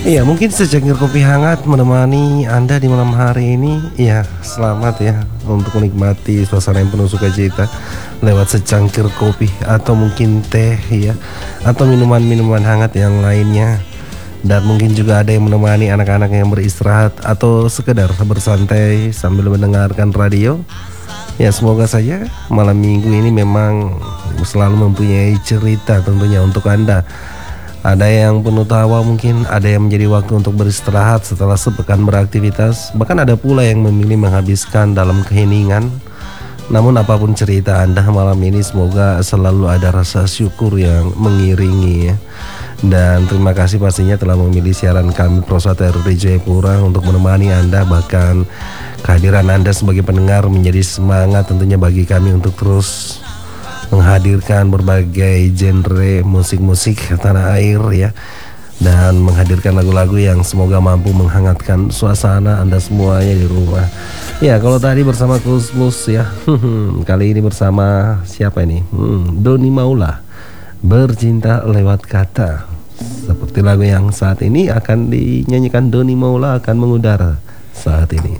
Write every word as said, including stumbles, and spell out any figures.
Iya, mungkin secangkir kopi hangat menemani Anda di malam hari ini. Iya, selamat ya untuk menikmati suasana yang penuh sukacita lewat secangkir kopi atau mungkin teh ya, atau minuman-minuman hangat yang lainnya. Dan mungkin juga ada yang menemani anak-anak yang beristirahat atau sekedar bersantai sambil mendengarkan radio. Ya, semoga saja malam minggu ini memang selalu mempunyai cerita tentunya untuk Anda. Ada yang penuh tawa, mungkin ada yang menjadi waktu untuk beristirahat setelah sepekan beraktivitas. Bahkan ada pula yang memilih menghabiskan dalam keheningan. Namun apapun cerita Anda malam ini, semoga selalu ada rasa syukur yang mengiringi ya. Dan terima kasih pastinya telah memilih siaran kami Prosata R D Jayapura untuk menemani Anda. Bahkan kehadiran Anda sebagai pendengar menjadi semangat tentunya bagi kami untuk terus menghadirkan berbagai genre musik-musik tanah air ya, dan menghadirkan lagu-lagu yang semoga mampu menghangatkan suasana Anda semuanya di rumah. Ya, kalau tadi bersama Kusmus ya, kali ini bersama siapa ini? Hmm, Doni Maula, Bercinta Lewat Kata. Seperti lagu yang saat ini akan dinyanyikan Doni Maula akan mengudara saat ini.